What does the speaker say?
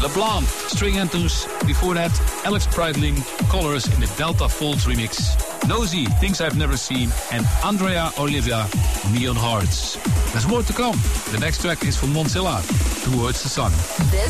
LaBlanc, String Anthems. Before that, Alex Breitling, Colors in the Delta Folds remix. Nosy, Things I've Never Seen. And Andrea Olivia, Neon Hearts. There's more to come. The next track is from Moncella, Towards the Sun.